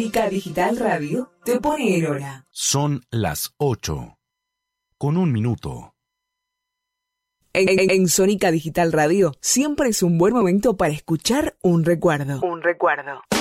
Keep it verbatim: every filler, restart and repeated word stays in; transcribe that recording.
Sónica Digital Radio te pone en hora. Son las ocho. Con un minuto. En, en, en Sónica Digital Radio siempre es un buen momento para escuchar un recuerdo. Un recuerdo.